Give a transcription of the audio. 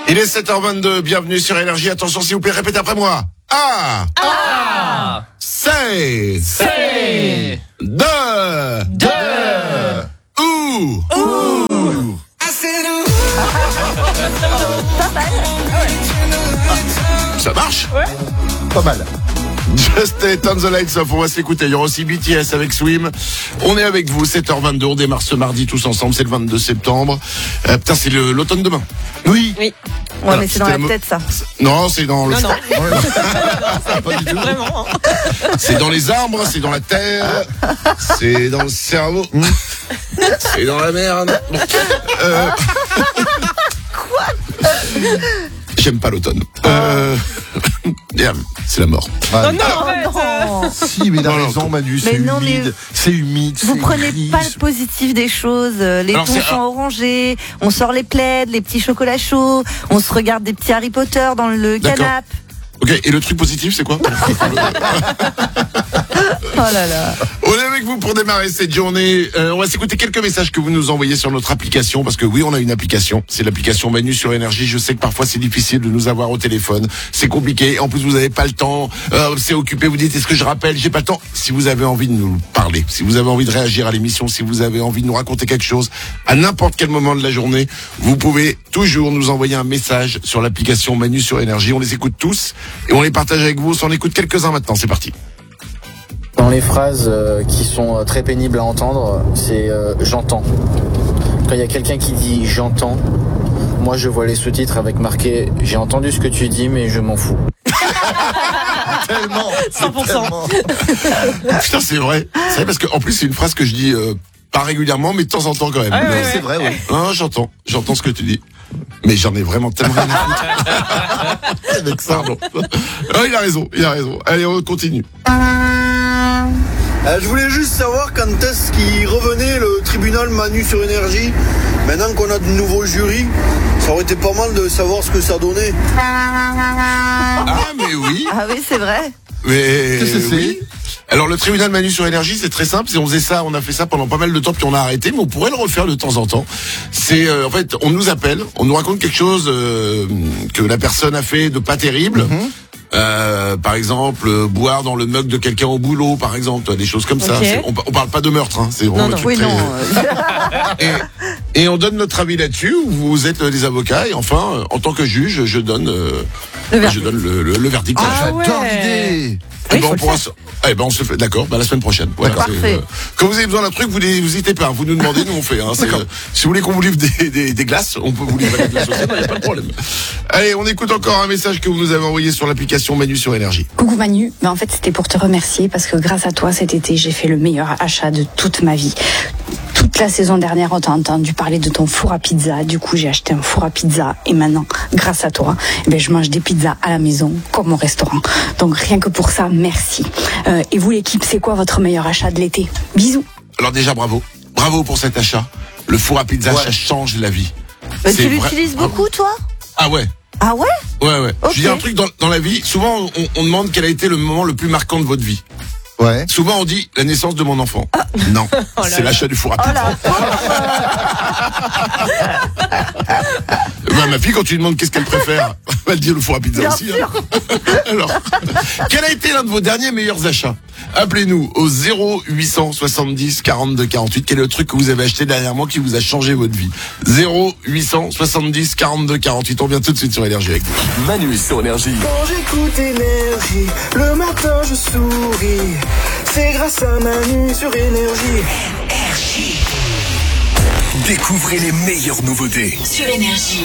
Il est 7h22, bienvenue sur Énergie. Attention, s'il vous plaît, répétez après moi. A. C. De. Ou. Ça marche? Ouais. Pas mal. Just It on the Lights Off, on va s'écouter. Il y aura aussi BTS avec Swim. On est avec vous, 7h22, on démarre ce mardi tous ensemble, c'est le 22 septembre. Putain, c'est l'automne demain. Oui. Ouais, Voilà, mais c'est dans la tête, ça. Non, c'est dans le... Non. Pas du tout. Vraiment. C'est dans les arbres, c'est dans la terre, c'est dans le cerveau, c'est dans la merde. Bon. Quoi? J'aime pas l'automne. C'est la mort. Oh non, non. Si, mais il a raison, Manu, c'est Mais non, mais humide, c'est humide. Vous c'est prenez gris, pas le positif des choses. Les Alors, tons c'est- sont orangés. On sort les plaids, les petits chocolats chauds. On se regarde des petits Harry Potter dans le D'accord. canapé. Ok, et le truc positif, c'est quoi? Oh là là. On est avec vous pour démarrer cette journée. On va s'écouter quelques messages que vous nous envoyez sur notre application, parce que oui, on a une application. C'est l'application Manu sur Énergie. Je sais que parfois c'est difficile de nous avoir au téléphone. C'est compliqué. En plus, vous n'avez pas le temps. C'est occupé. Vous dites, est-ce que je rappelle? J'ai pas le temps. Si vous avez envie de nous parler, si vous avez envie de réagir à l'émission, si vous avez envie de nous raconter quelque chose, à n'importe quel moment de la journée, vous pouvez toujours nous envoyer un message sur l'application Manu sur Énergie. On les écoute tous et on les partage avec vous. On s'en écoute quelques-uns maintenant. C'est parti. Dans les phrases qui sont très pénibles à entendre, c'est j'entends. Quand il y a quelqu'un qui dit j'entends, moi je vois les sous-titres avec marqué j'ai entendu ce que tu dis mais je m'en fous. Tellement. 100%. Tellement. Putain, c'est vrai. C'est vrai parce qu'en plus, c'est une phrase que je dis pas régulièrement, mais de temps en temps quand même. Ah ouais, C'est vrai, oui. Hein, j'entends ce que tu dis. Mais j'en ai vraiment tellement rien à foutre. Avec ça, bon. Ah, il a raison. Allez, on continue. Je voulais juste savoir quand est-ce qu'il revenait le tribunal Manu sur Énergie. Maintenant qu'on a de nouveaux jurys, ça aurait été pas mal de savoir ce que ça donnait. Ah, mais oui. Ah oui, c'est vrai. Mais Qu'est-ce que c'est? oui. Alors le tribunal Manu sur Énergie, c'est très simple. On a fait ça pendant pas mal de temps, puis on a arrêté, mais on pourrait le refaire de temps en temps. C'est en fait, on nous appelle, on nous raconte quelque chose que la personne a fait de pas terrible. Par exemple, boire dans le mug de quelqu'un au boulot, par exemple, des choses comme ça. Ok. On parle pas de meurtre, hein. C'est vraiment Non, le non. truc Oui, très... non. Et on donne notre avis là-dessus. Vous êtes des avocats et enfin, en tant que juge, je donne Le verdict. le verdict. Ah, J'adore ouais. l'idée. Oui, on faut le pourra faire. on se fait, d'accord, la semaine prochaine. Voilà, Parfait. c'est, quand vous avez besoin d'un truc, vous n'hésitez pas, vous nous demandez, nous on fait, hein. Si vous voulez qu'on vous livre des glaces, on peut vous livrer des glaces aussi, il n'y a pas de problème. Allez, on écoute encore un message que vous nous avez envoyé sur l'application Manu sur Énergie. Coucou Manu, en fait c'était pour te remercier parce que grâce à toi cet été j'ai fait le meilleur achat de toute ma vie. Toute la saison dernière on t'a entendu parler de ton four à pizza, du coup j'ai acheté un four à pizza et maintenant grâce à toi je mange des pizzas à la maison comme au restaurant. Donc rien que pour ça merci. Et vous l'équipe, c'est quoi votre meilleur achat de l'été? Bisous. Alors déjà, bravo pour cet achat. Le four à pizza, Ouais. ça change la vie. Mais C'est tu vrai- l'utilises beaucoup, toi? Ah ouais. Ah ouais? Ouais. Ok. Je dis un truc dans la vie, souvent on demande quel a été le moment le plus marquant de votre vie. Ouais. Souvent on dit la naissance de mon enfant. Non, c'est l'achat du four à Oh pizza. là. Ma fille, quand tu lui demandes qu'est-ce qu'elle préfère, elle va te dire le four à pizza Bien aussi. sûr. Alors, quel a été l'un de vos derniers meilleurs achats? Appelez-nous au 0870 42 48. Quel est le truc que vous avez acheté dernièrement qui vous a changé votre vie? 0870 42 48. On vient tout de suite sur Énergie avec vous. Manu sur Énergie. Quand j'écoute Énergie, le matin je souris. C'est grâce à Manu sur Énergie. Découvrez les meilleures nouveautés. Sur Énergie.